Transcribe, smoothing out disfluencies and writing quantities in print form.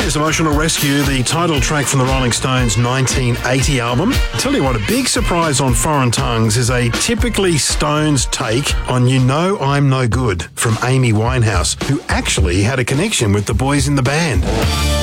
There's Emotional Rescue, the title track from the Rolling Stones' 1980 album. Tell you what, a big surprise on Foreign Tongues is a typically Stones take on You Know I'm No Good from Amy Winehouse, who actually had a connection with the boys in the band.